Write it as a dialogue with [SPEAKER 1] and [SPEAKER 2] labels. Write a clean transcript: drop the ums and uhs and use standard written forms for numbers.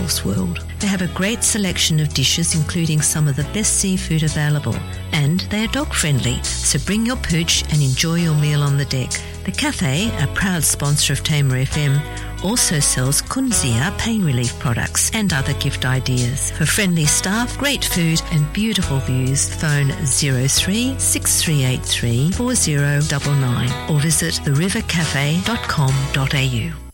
[SPEAKER 1] Wolf's World. They have a great selection of dishes, including some of the best seafood available. And they are dog-friendly, so bring your pooch and enjoy your meal on the deck. The cafe, a proud sponsor of Tamer FM, also sells Kunzia pain relief products and other gift ideas. For friendly staff, great food and beautiful views, phone 03 6383 4099 or visit therivercafe.com.au.